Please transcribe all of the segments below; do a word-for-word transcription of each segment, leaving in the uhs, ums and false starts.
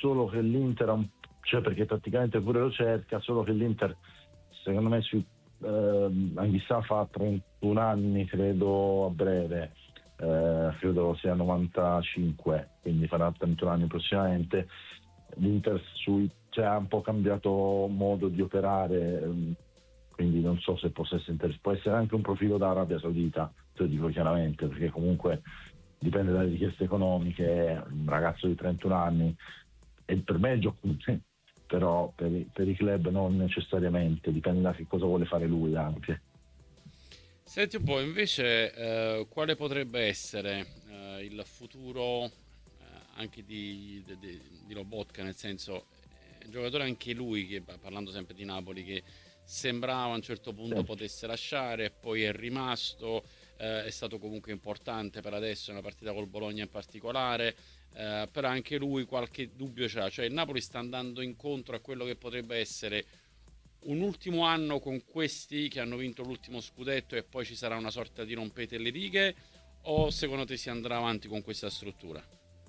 solo che l'Inter ha un, cioè perché praticamente pure lo cerca, solo che l'Inter secondo me su eh, Anghissà fa trentuno anni credo a breve, eh, credo sia novantacinque, quindi farà trentuno anni prossimamente. L'Inter sui, cioè, ha un po' cambiato modo di operare, ehm, quindi non so se possa essere, può essere anche un profilo da Arabia Saudita, te lo dico chiaramente, perché comunque dipende dalle richieste economiche. Un ragazzo di trentuno anni e per me è giocatore, però per i, per i club non necessariamente, dipende da che cosa vuole fare lui anche. Senti un po', invece, eh, quale potrebbe essere eh, il futuro eh, anche di, di, di- di Lobotka, nel senso, è un giocatore anche lui, che parlando sempre di Napoli, che sembrava a un certo punto Certo. potesse lasciare, poi è rimasto, eh, è stato comunque importante per adesso nella partita col Bologna in particolare, eh, però anche lui qualche dubbio c'ha, cioè il Napoli sta andando incontro a quello che potrebbe essere un ultimo anno con questi che hanno vinto l'ultimo scudetto e poi ci sarà una sorta di rompete le righe, o secondo te si andrà avanti con questa struttura?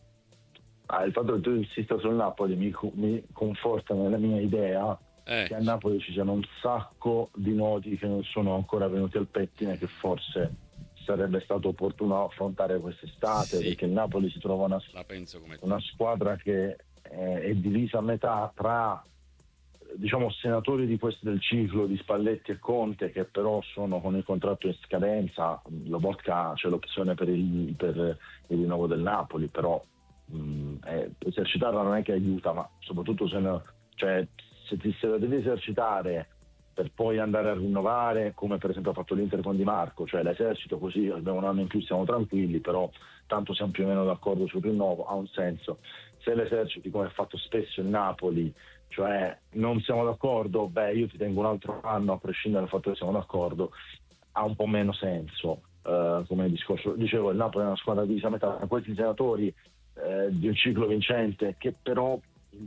Ah, il fatto che tu insista sul Napoli mi, co- mi conforta nella mia idea Eh, che a Napoli ci siano un sacco di nodi che non sono ancora venuti al pettine, che forse sarebbe stato opportuno affrontare quest'estate, sì, perché il Napoli si trova una, la penso come te. una squadra che è, è divisa a metà tra, diciamo, senatori di questo del ciclo di Spalletti e Conte, che però sono con il contratto in scadenza. Lobotka c'è l'opzione per il, per il rinnovo del Napoli, però mh, eh, esercitarla non è che aiuta, ma soprattutto se, no- cioè, se ti se la devi esercitare per poi andare a rinnovare, come per esempio ha fatto l'Inter con Di Marco, cioè l'esercito così abbiamo un anno in più, siamo tranquilli, però tanto siamo più o meno d'accordo sul rinnovo, ha un senso. Se l'eserciti come ha fatto spesso il Napoli, cioè non siamo d'accordo, beh io ti tengo un altro anno a prescindere dal fatto che siamo d'accordo, ha un po' meno senso. Uh, come discorso, dicevo, il Napoli è una squadra divisa a metà tra questi senatori eh, di un ciclo vincente che però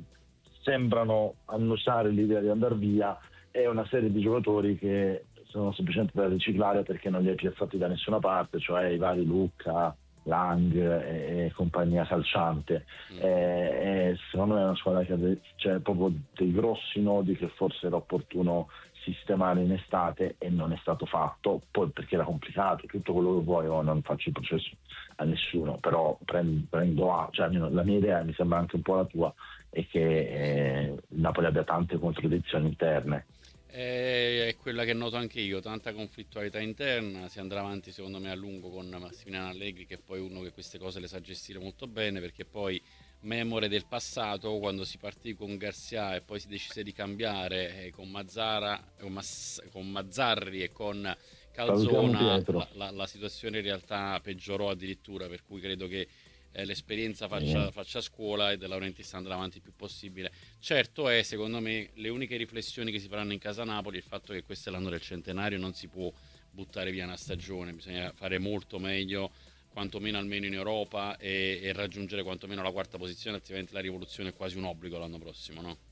sembrano annusare l'idea di andare via, e una serie di giocatori che sono semplicemente da riciclare perché non li hai piazzati da nessuna parte, cioè i vari Lucca, Lang e, e compagnia calciante. Mm. E, e secondo me è una squadra che ha de- c'è proprio dei grossi nodi che forse era opportuno sistemare in estate e non è stato fatto, poi perché era complicato, tutto quello che vuoi, o non faccio il processo a nessuno, però prendo, prendo a, cioè almeno la mia idea, mi sembra anche un po' la tua, è che eh, il Napoli abbia tante contraddizioni interne. Eh, È quella che noto anche io, tanta conflittualità interna, si andrà avanti secondo me a lungo con Massimiliano Allegri, che è poi uno che queste cose le sa gestire molto bene, perché poi memore del passato, quando si partì con Garcia e poi si decise di cambiare eh, con, Mazzara, con, Mas- con Mazzarri e con Salutiamo Calzona, Pietro. la, la- la situazione in realtà peggiorò addirittura, per cui credo che eh, l'esperienza faccia, Eh, faccia scuola e De Laurentiis andrà avanti il più possibile. Certo è, secondo me, le uniche riflessioni che si faranno in casa Napoli il fatto che questo è l'anno del centenario, non si può buttare via una stagione, bisogna fare molto meglio, quantomeno almeno in Europa, e, e raggiungere quantomeno la quarta posizione, altrimenti la rivoluzione è quasi un obbligo l'anno prossimo, no?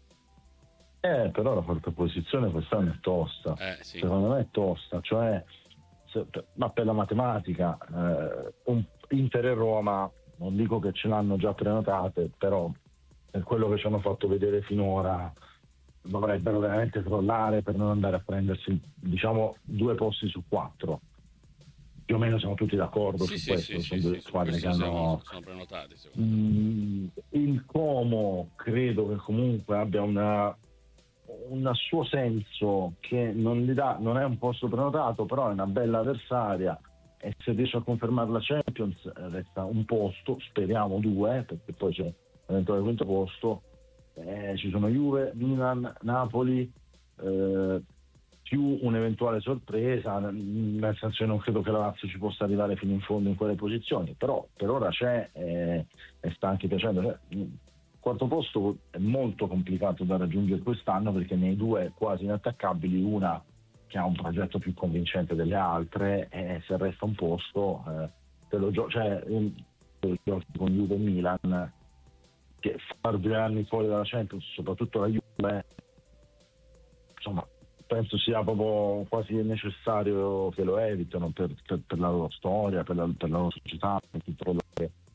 eh, però la quarta posizione quest'anno è tosta, Eh sì, secondo me è tosta, cioè, se- ma per la matematica, eh, un Inter e Roma, non dico che ce l'hanno già prenotate, però per quello che ci hanno fatto vedere finora dovrebbero veramente crollare per non andare a prendersi, diciamo, due posti su quattro. Più o meno siamo tutti d'accordo sì, su sì, sì, questo, sì, sono sì, due su squadre che questo siamo, hanno. sono prenotati secondo me. Mm, il Como credo che comunque abbia una, un suo senso, che non gli dà, non è un posto prenotato, però è una bella avversaria, e se riesce a confermare la Champions eh, resta un posto, speriamo due, perché poi c'è l'eventuale quinto posto. Eh, ci sono Juve, Milan, Napoli, eh, più un'eventuale sorpresa, nel senso che non credo che la Lazio ci possa arrivare fino in fondo in quelle posizioni, però per ora c'è eh, e sta anche piacendo. Cioè, il quarto posto è molto complicato da raggiungere quest'anno, perché nei due quasi inattaccabili, una che ha un progetto più convincente delle altre, e se resta un posto eh, te lo gio- cioè, un- te lo giochi con Juve e Milan, che far due anni fuori dalla Champions, soprattutto la Juve, insomma, penso sia proprio quasi necessario che lo evitino per, per, per la loro storia, per la, per la loro società, per tutto quello che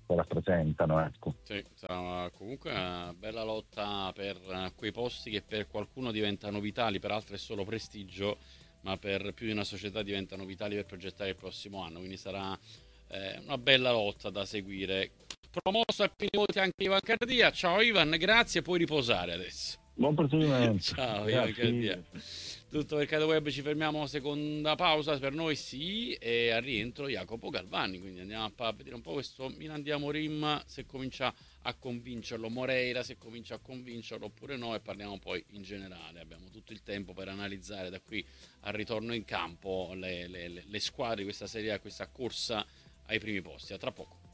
che rappresentano, ecco. Sì, sarà comunque una bella lotta per quei posti che per qualcuno diventano vitali, per altri è solo prestigio, ma per più di una società diventano vitali per progettare il prossimo anno, quindi sarà eh, una bella lotta da seguire. Promosso a pieni voti anche Ivan Cardia. Ciao Ivan, grazie, puoi riposare adesso. Buon proseguimento. Ciao Ivan Cardia. Grazie. Tutto per Cato Web, ci fermiamo, seconda pausa per noi sì, e al rientro Jacopo Galvani, quindi andiamo a vedere un po' questo Milan di Amorim, se comincia a convincerlo, Moreira se comincia a convincerlo oppure no, e parliamo poi in generale. Abbiamo tutto il tempo per analizzare da qui al ritorno in campo le, le, le squadre di questa serie A, questa corsa ai primi posti. A tra poco.